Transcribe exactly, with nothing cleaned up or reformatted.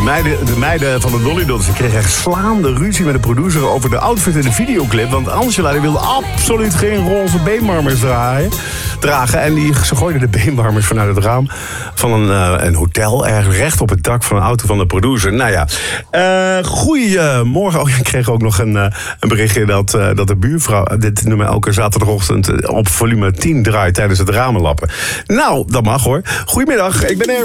De meiden, de meiden van de Dolly Dots kregen echt slaande ruzie met de producer over de outfit in de videoclip. Want Angela die wilde absoluut geen roze beenwarmers draaien, dragen. En die, ze gooiden de beenwarmers vanuit het raam van een, uh, een hotel ergens recht op het dak van een auto van de producer. Nou ja, uh, goeiemorgen. Oh, ik kreeg ook nog een, uh, een berichtje dat, uh, dat de buurvrouw dit nummer elke zaterdagochtend op volume tien draait tijdens het ramenlappen. Nou, dat mag hoor. Goedemiddag, ik ben er.